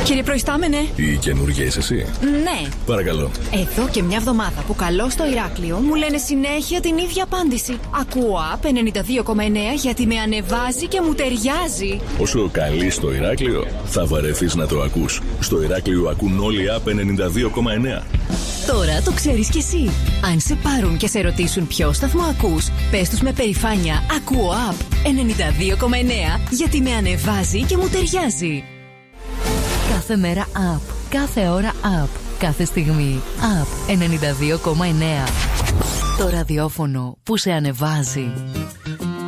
Κύριε Προϊστάμενε. Η καινούργια είσαι εσύ? Ναι. Παρακαλώ. Εδώ και μια εβδομάδα που καλώ στο Ηράκλειο μου λένε συνέχεια την ίδια απάντηση. Ακούω ΑΠ 92,9 γιατί με ανεβάζει και μου ταιριάζει. Όσο καλείς στο Ηράκλειο, θα βαρεθείς να το ακούς. Στο Ηράκλειο ακούν όλοι ΑΠ 92,9. Τώρα το ξέρεις κι εσύ. Αν σε πάρουν και σε ρωτήσουν ποιο σταθμό ακούς, πες τους με περηφάνεια ακούω ΑΠ 92,9 γιατί με ανεβάζει και μου ταιριάζει. Κάθε μέρα ΑΠ, κάθε ώρα ΑΠ, κάθε στιγμή ΑΠ 92,9. Το ραδιόφωνο που σε ανεβάζει.